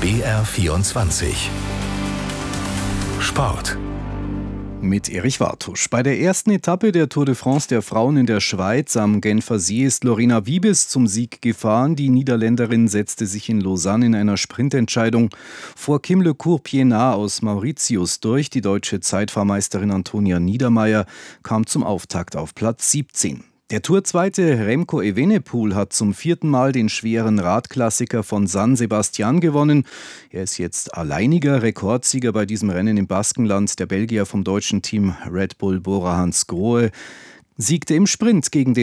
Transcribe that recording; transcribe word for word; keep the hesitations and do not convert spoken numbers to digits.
B R vierundzwanzig Sport. Mit Erich Wartusch. Bei der ersten Etappe der Tour de France der Frauen in der Schweiz am Genfer See ist Lorena Wiebes zum Sieg gefahren. Die Niederländerin setzte sich in Lausanne in einer Sprintentscheidung vor Kim Le Cour-Pienaar aus Mauritius durch. Die deutsche Zeitfahrmeisterin Antonia Niedermeier kam zum Auftakt auf Platz siebzehn. Der Tourzweite Remco Evenepoel hat zum vierten Mal den schweren Radklassiker von San Sebastian gewonnen. Er ist jetzt alleiniger Rekordsieger bei diesem Rennen im Baskenland. Der Belgier vom deutschen Team Red Bull Bora Hansgrohe siegte im Sprint gegen den